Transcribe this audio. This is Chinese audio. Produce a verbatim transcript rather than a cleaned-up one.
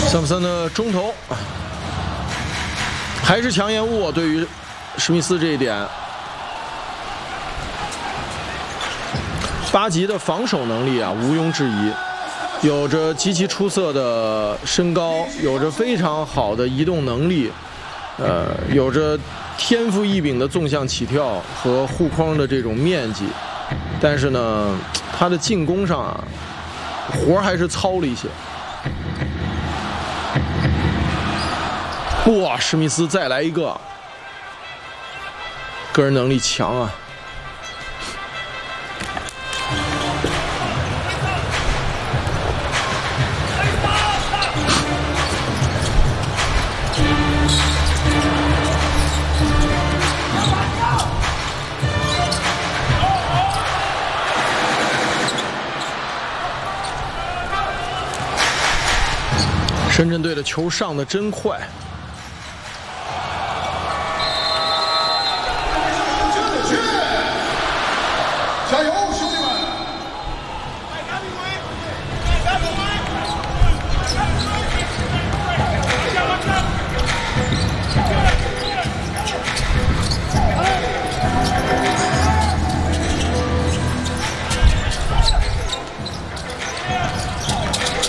桑普森的中投还是强延误，对于史密斯这一点，巴吉的防守能力啊毋庸置疑，有着极其出色的身高，有着非常好的移动能力，呃，有着天赋异禀的纵向起跳和护框的这种面积，但是呢，他的进攻上啊活儿还是糙了一些。哇，史密斯再来一个，个人能力强啊！深圳队的球上的真快。